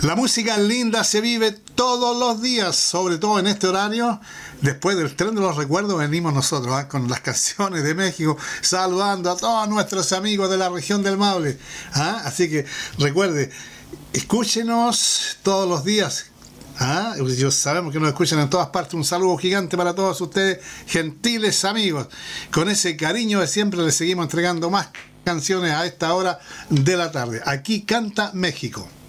La música linda se vive todos los días, sobre todo en este horario. Después del tren de los recuerdos venimos nosotros, con las canciones de México, saludando a todos nuestros amigos de la región del Maule. Así que recuerde, escúchenos todos los días. Sabemos que nos escuchan en todas partes. Un saludo gigante para todos ustedes, gentiles amigos. Con ese cariño de siempre les seguimos entregando más canciones a esta hora de la tarde. Aquí canta México.